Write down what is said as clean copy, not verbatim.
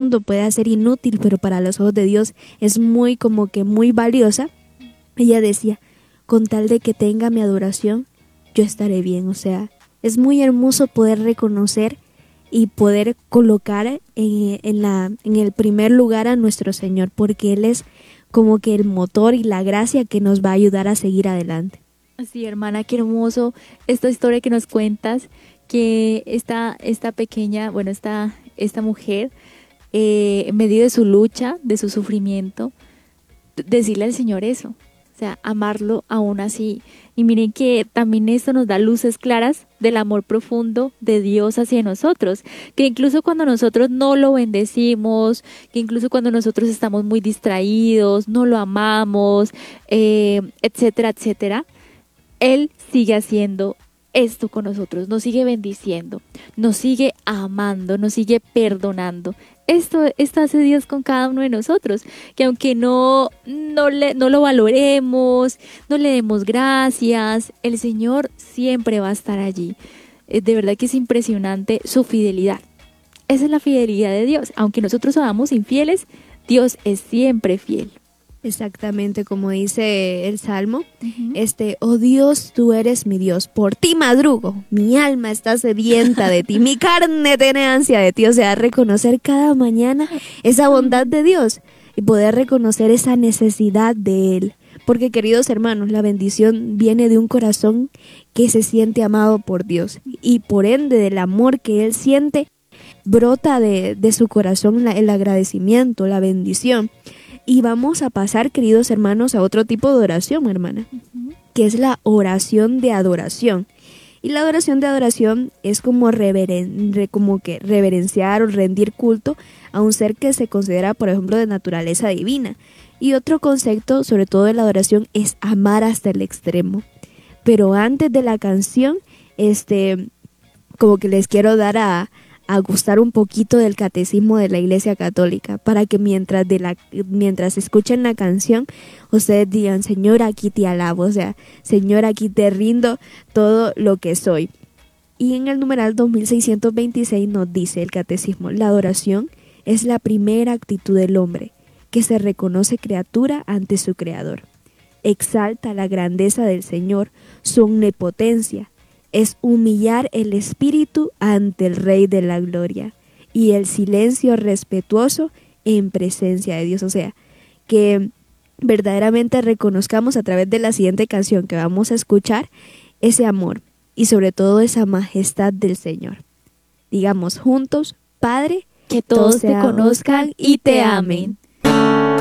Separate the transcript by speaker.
Speaker 1: mundo puede ser inútil, pero para los ojos de Dios es muy como que muy valiosa. Ella decía, con tal de que tenga mi adoración, yo estaré bien. O sea, es muy hermoso poder reconocer y poder colocar en el primer lugar a nuestro Señor, porque Él es como que el motor y la gracia que nos va a ayudar a seguir adelante.
Speaker 2: Sí, hermana, qué hermoso esta historia que nos cuentas, que esta pequeña, bueno, esta mujer, en medio de su lucha, de su sufrimiento, decirle al Señor eso, o sea, amarlo aún así. Y miren que también esto nos da luces claras del amor profundo de Dios hacia nosotros, que incluso cuando nosotros no lo bendecimos, que incluso cuando nosotros estamos muy distraídos, no lo amamos, etcétera, etcétera, Él sigue haciendo esto con nosotros, nos sigue bendiciendo, nos sigue amando, nos sigue perdonando. Esto hace Dios con cada uno de nosotros, que aunque no lo valoremos, no le demos gracias, el Señor siempre va a estar allí. De verdad que es impresionante su fidelidad. Esa es la fidelidad de Dios. Aunque nosotros seamos infieles, Dios es siempre fiel.
Speaker 1: Exactamente como dice el Salmo, oh Dios, tú eres mi Dios, por ti madrugo, mi alma está sedienta de ti, mi carne tiene ansia de ti. O sea, reconocer cada mañana esa bondad de Dios y poder reconocer esa necesidad de Él. Porque, queridos hermanos, la bendición viene de un corazón que se siente amado por Dios, y por ende del amor que Él siente, brota de su corazón el agradecimiento, la bendición. Y vamos a pasar, queridos hermanos, a otro tipo de oración, hermana, que es la oración de adoración. Y la oración de adoración es como que reverenciar o rendir culto a un ser que se considera, por ejemplo, de naturaleza divina. Y otro concepto, sobre todo de la adoración, es amar hasta el extremo. Pero antes de la canción, como que les quiero dar a gustar un poquito del catecismo de la Iglesia Católica, para que mientras escuchen la canción, ustedes digan, Señor, aquí te alabo, o sea, Señor, aquí te rindo todo lo que soy. Y en el numeral 2626 nos dice el catecismo, la adoración es la primera actitud del hombre, que se reconoce criatura ante su Creador. Exalta la grandeza del Señor, su omnipotencia, es humillar el espíritu ante el Rey de la Gloria y el silencio respetuoso en presencia de Dios. O sea, que verdaderamente reconozcamos a través de la siguiente canción que vamos a escuchar ese amor y sobre todo esa majestad del Señor. Digamos juntos, Padre,
Speaker 2: que todos te conozcan y te amen.